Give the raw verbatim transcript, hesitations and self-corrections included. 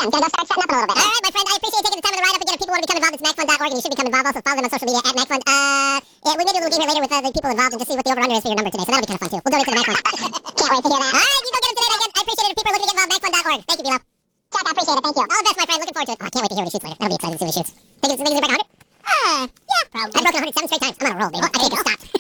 I'm gonna go start setting up in a little bit. All right, my friend, I appreciate you taking the time on the ride up. Again, if people want to become involved, it's mac fund dot org, and you should become involved. Also, follow them on social media at MacFund. Uh, yeah, we may do a little game here later with uh, the people involved and just see what the over-under is for your number today, so that'll be kind of fun, too. We'll donate to the MacFund. Can't wait to hear that. All right, you go get them today. Again, I appreciate it. If people are looking to get involved, mac fund dot org. Thank you, Bilo. Chuck, I appreciate it. Thank you. All the best, my friend. Looking forward to it. Oh, I can't wait to hear what he shoots later. That'll be exciting to see what he shoots. Think he's, think he's gonna break one hundred? Uh, yeah, probably. I've broken one hundred seven straight times. I'm on a roll, baby. Oh, I can't stop.